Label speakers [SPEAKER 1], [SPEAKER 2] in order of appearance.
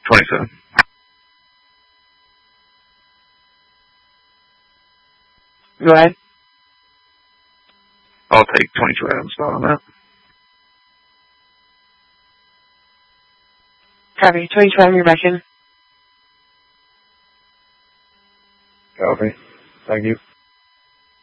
[SPEAKER 1] 27.
[SPEAKER 2] Go ahead.
[SPEAKER 1] I'll take 22 Adams spot on that.
[SPEAKER 2] Copy. 22, you're back in.
[SPEAKER 3] Copy. Thank you.